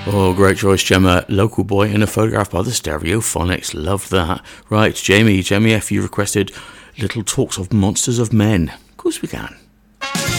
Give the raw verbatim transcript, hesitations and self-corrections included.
Oh, great choice, Gemma. Local Boy in a Photograph by the Stereophonics. Love that. Right, Jamie, Jamie F, you requested Little Talks of Monsters of Men. Of course we can.